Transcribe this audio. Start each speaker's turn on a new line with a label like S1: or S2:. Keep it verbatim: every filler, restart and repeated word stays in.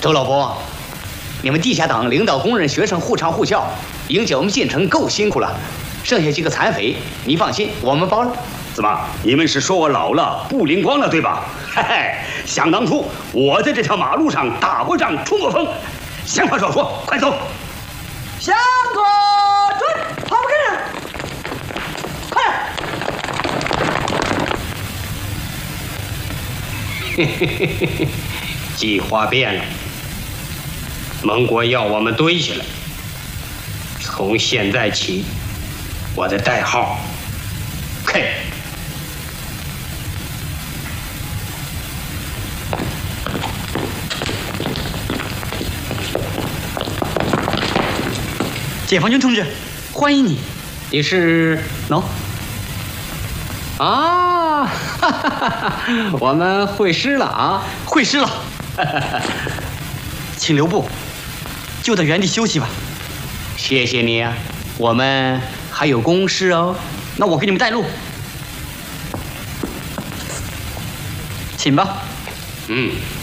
S1: 周老伯，你们地下党领导工人学生互唱互笑，迎接我们进城够辛苦了。剩下几个残废，你放心，我们包了。
S2: 怎么？你们是说我老了不灵光了，对吧？嘿嘿，想当初我在这条马路上打过仗、冲过锋，闲话少说，快走。
S3: 向左转，跑不开了，快！
S4: 嘿嘿嘿嘿嘿，计划变了。盟国要我们堆起来。从现在起，我的代号 K。
S5: 解放军同志，欢迎你。
S4: 你是
S5: 喏、
S4: no? 啊，哈哈哈哈，我们会师了啊，
S5: 会师了。请留步，就在原地休息吧。
S1: 谢谢你啊，我们还有公事哦。
S5: 那我给你们带路，请吧。
S4: 嗯。